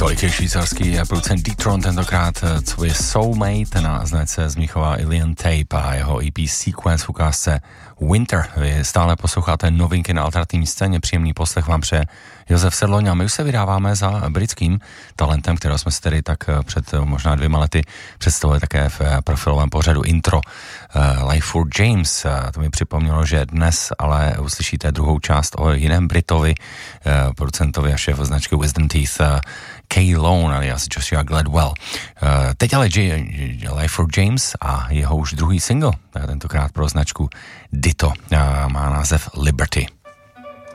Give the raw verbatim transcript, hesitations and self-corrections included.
Tolik je švýcarský producent D-Tron, tentokrát co je Soulmate na značce z Mnichova Alien Tape a jeho E P Sequence v ukázce Winter. Vy stále posloucháte novinky na alternativní scéně, příjemný poslech vám přeje Josef Sedloň a my už se vydáváme za britským talentem, kterého jsme si tedy tak před možná dvěma lety představili také v profilovém pořadu Intro Lyford James. To mi připomnělo, že dnes ale uslyšíte druhou část o jiném Britovi, producentovi a šéfu značky Wisdom Teeth Kay Lone alias Joshua Gladwell. Teď ale Lyford James a jeho už druhý single, tentokrát pro značku Ditto, má název Liberty.